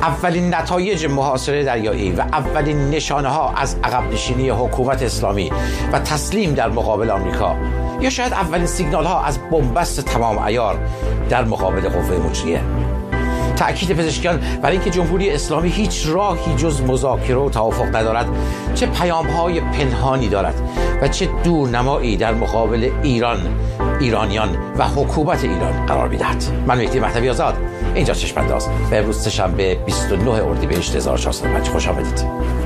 اولین نتایج محاصره دریایی و اولین نشانه ها از عقب نشینی حکومت اسلامی و تسلیم در مقابل آمریکا، یا شاید اولین سیگنال ها از بنبست تمام عیار در مقابل قوه مجریه. تأکید پزشکیان بر اینکه جمهوری اسلامی هیچ راهی جز مذاکره و توافق ندارد چه پیام‌های پنهانی دارد و چه دورنمایی در مقابل ایرانیان و حکومت ایران قرار می‌دهد. من مهدی مهدوی آزاد، اینجا چشم‌انداز و امروز سه‌شنبه 29 اردیبهشت 1405. خوش آمدید.